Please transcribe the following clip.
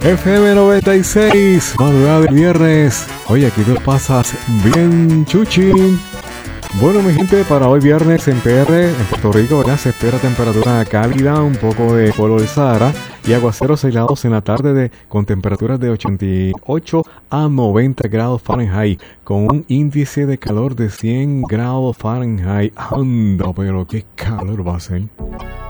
FM 96, madrugada de viernes. Oye, aquí te pasas bien, chuchín. Bueno, mi gente, para hoy viernes en PR, en Puerto Rico, ¿verdad? Se espera temperatura cálida, un poco de polvo del Sahara y aguaceros aislados en la tarde con temperaturas de 88 a 90 grados Fahrenheit, con un índice de calor de 100 grados Fahrenheit. Anda, pero qué calor va a ser.